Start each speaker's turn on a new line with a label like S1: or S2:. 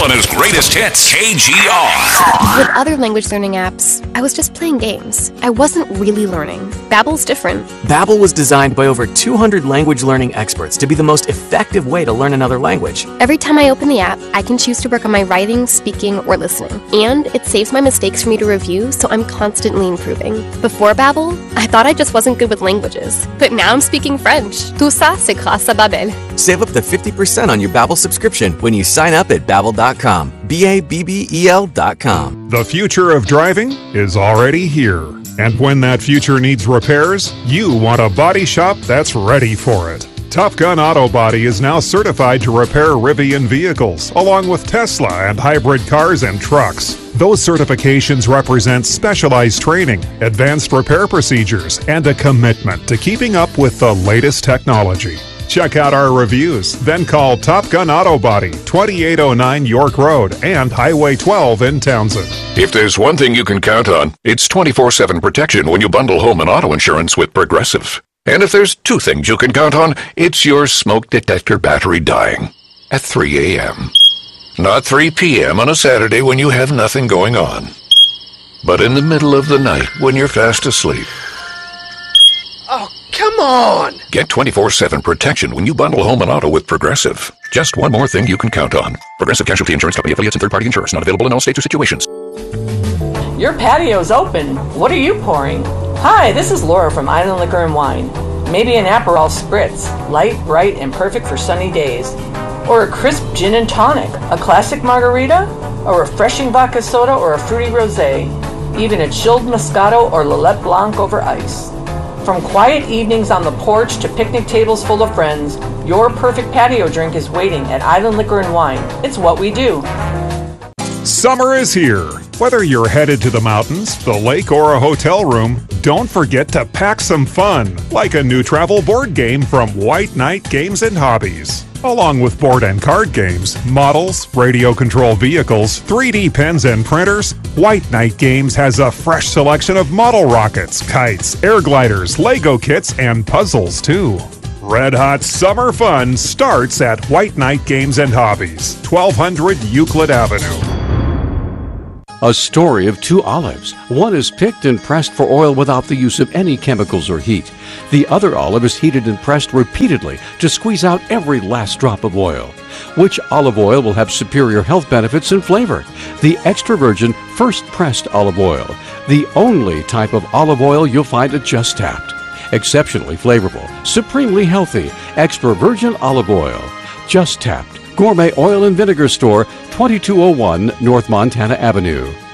S1: Canada's greatest hits, KGR.
S2: With other language learning apps, I was just playing games. I wasn't really learning. Babbel's different.
S3: Babbel was designed by over 200 language learning experts to be the most effective way to learn another language.
S2: Every time I open the app, I can choose to work on my writing, speaking, or listening. And it saves my mistakes for me to review, so I'm constantly improving. Before Babbel, I thought I just wasn't good with languages. But now I'm speaking French. Tout ça, c'est grâce à Babbel.
S3: Save up to 50% on your Babbel subscription when you sign up at Babbel.com. Babbel.com.
S4: The future of driving is already here. And when that future needs repairs, you want a body shop that's ready for it. Top Gun Auto Body is now certified to repair Rivian vehicles, along with Tesla and hybrid cars and trucks. Those certifications represent specialized training, advanced repair procedures, and a commitment to keeping up with the latest technology. Check out our reviews, then call Top Gun Auto Body, 2809 York Road and Highway 12 in Townsend.
S1: If there's one thing you can count on, it's 24/7 protection when you bundle home and auto insurance with Progressive. And if there's two things you can count on, it's your smoke detector battery dying at 3 a.m. Not 3 p.m. on a Saturday when you have nothing going on, but in the middle of the night when you're fast asleep.
S5: Oh, come on!
S1: Get 24/7 protection when you bundle home and auto with Progressive. Just one more thing you can count on. Progressive Casualty Insurance Company, affiliates, and third-party insurers. Not available in all states or situations.
S6: Your patio's open. What are you pouring? Hi, this is Laura from Island Liquor and Wine. Maybe an Aperol Spritz, light, bright, and perfect for sunny days. Or a crisp gin and tonic, a classic margarita, a refreshing vodka soda, or a fruity rosé. Even a chilled Moscato or Lillet Blanc over ice. From quiet evenings on the porch to picnic tables full of friends, your perfect patio drink is waiting at Island Liquor and Wine. It's what we do.
S4: Summer is here. Whether you're headed to the mountains, the lake, or a hotel room, don't forget to pack some fun, like a new travel board game from White Knight Games and Hobbies. Along with board and card games, models, radio-controlled vehicles, 3D pens, and printers, White Knight Games has a fresh selection of model rockets, kites, air gliders, Lego kits, and puzzles, too. Red-hot summer fun starts at White Knight Games and Hobbies, 1200 Euclid Avenue.
S7: A story of two olives. One is picked and pressed for oil without the use of any chemicals or heat. The other olive is heated and pressed repeatedly to squeeze out every last drop of oil. Which olive oil will have superior health benefits and flavor? The extra virgin first pressed olive oil, the only type of olive oil you'll find at Just Tapped. Exceptionally flavorful, supremely healthy, extra virgin olive oil. Just Tapped. Gourmet Oil and Vinegar Store, 2201 North Montana Avenue.